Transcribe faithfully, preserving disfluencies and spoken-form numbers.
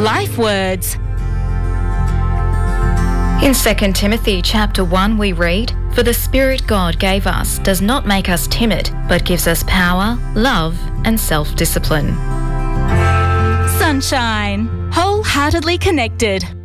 Life Words. In Second Timothy chapter one we read, "For the Spirit God gave us does not make us timid, but gives us power, love and self-discipline." Sunshine. Wholeheartedly connected.